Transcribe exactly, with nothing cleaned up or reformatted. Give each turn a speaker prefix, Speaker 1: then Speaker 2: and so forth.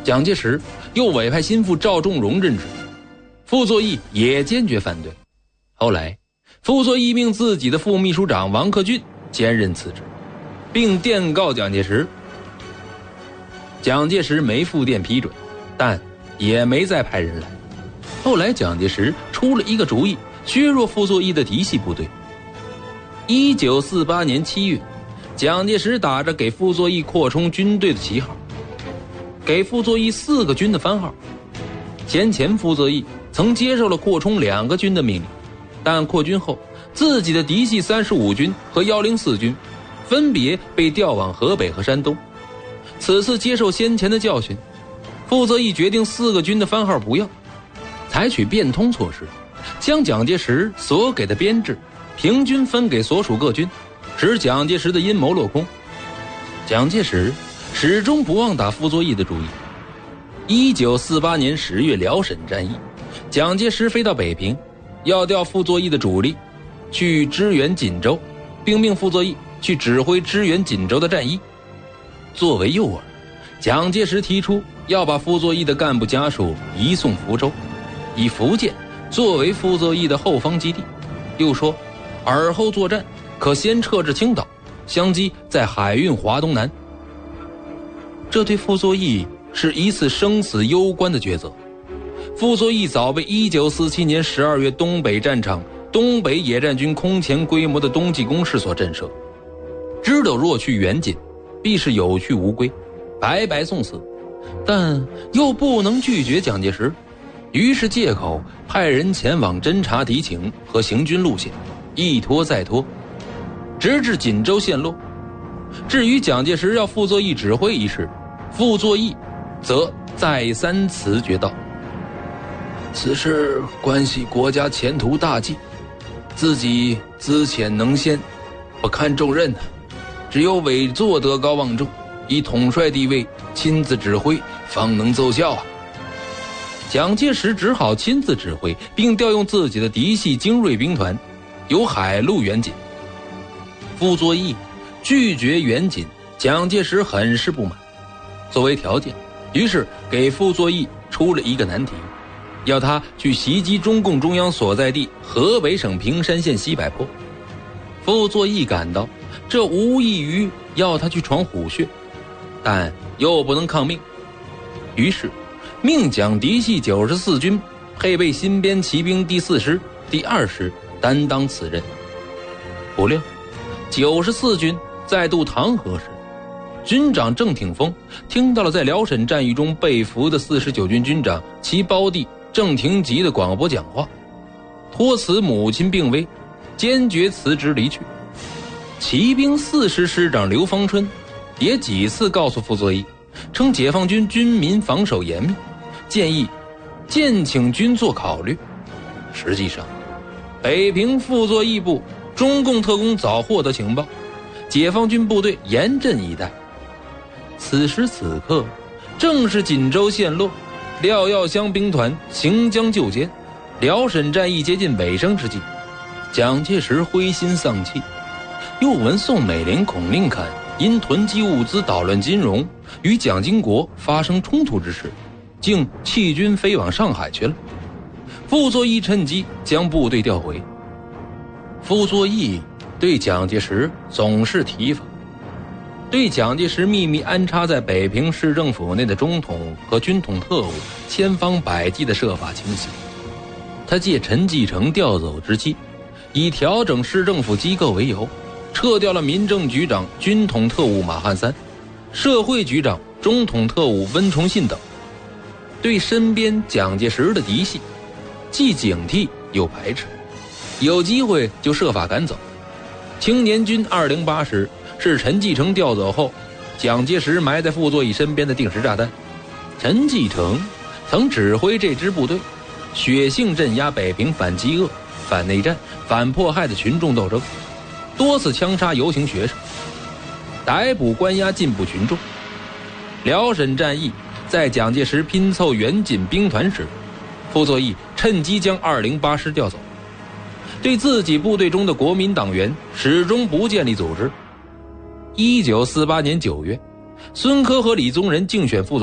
Speaker 1: 蒋介石又委派心腹赵仲荣任职，傅作义也坚决反对。后来傅作义命自己的副秘书长王克俊兼任此职，并电告蒋介石。蒋介石没复电批准，但也没再派人来。后来蒋介石出了一个主意，削弱傅作义的嫡系部队。一九四八年七月，蒋介石打着给傅作义扩充军队的旗号，给傅作义四个军的番号。先前傅作义曾接受了扩充两个军的命令，但扩军后，自己的嫡系三十五军和一零四军分别被调往河北和山东。此次接受先前的教训，傅作义决定四个军的番号不要，采取变通措施，将蒋介石所给的编制平均分给所属各军，使蒋介石的阴谋落空。蒋介石始终不忘打傅作义的主意。一九四八年十月辽沈战役，蒋介石飞到北平，要调傅作义的主力去支援锦州，并命傅作义去指挥支援锦州的战役。作为诱饵，蒋介石提出要把傅作义的干部家属移送福州，以福建作为傅作义的后方基地，又说尔后作战可先撤至青岛，相机在海运华东南。这对傅作义是一次生死攸关的抉择。傅作义早被一九四七年十二月东北战场东北野战军空前规模的冬季攻势所震慑，知道若去援锦必是有去无归，白白送死，但又不能拒绝蒋介石，于是借口派人前往侦察敌情和行军路线，一拖再拖，直至锦州陷落。至于蒋介石要傅作义指挥一事，傅作义则再三辞绝道：此事关系国家前途大计，自己资浅能先，不堪重任，只有委座德高望重，以统帅地位亲自指挥，方能奏效啊。蒋介石只好亲自指挥，并调用自己的嫡系精锐兵团，由海路援锦。傅作义拒绝援锦，蒋介石很是不满。作为条件，于是给傅作义出了一个难题，要他去袭击中共中央所在地河北省平山县西柏坡。傅作义感到这无异于要他去闯虎穴，但又不能抗命，于是命蒋嫡系九十四军配备新编骑兵第四师、第二师担当此任。不料九十四军在渡唐河时，军长郑挺峰听到了在辽沈战役中被俘的四十九军军长其胞弟郑廷吉的广播讲话，托辞母亲病危，坚决辞职离去。骑兵四师师长刘方春也几次告诉傅作义，称解放军军民防守严密，建议建请军做考虑。实际上，北平傅作义部中共特工早获得情报，解放军部队严阵以待。此时此刻正是锦州陷落，廖耀湘兵团行将就歼，辽沈战役接近尾声之际，蒋介石灰心丧气，又闻宋美龄、孔令侃因囤积物资捣乱金融，与蒋经国发生冲突之时，竟弃军飞往上海去了。傅作义趁机将部队调回。傅作义对蒋介石总是提防，对蒋介石秘密安插在北平市政府内的中统和军统特务千方百计地设法清洗。他借陈继承调走之机，以调整市政府机构为由，撤掉了民政局长军统特务马汉三、社会局长中统特务温崇信等，对身边蒋介石的嫡系既警惕又排斥，有机会就设法赶走。青年军二零八师是陈继承调走后蒋介石埋在傅作义身边的定时炸弹。陈继承曾指挥这支部队血性镇压北平反饥饿、反内战、反迫害的群众斗争，多次枪杀游行学生，逮捕关押进步群众。辽沈战役在蒋介石拼凑援锦兵团时，傅作义趁机将二零八师调走，对自己部队中的国民党员始终不建立组织。一九四八年九月，孙科和李宗仁竞选副总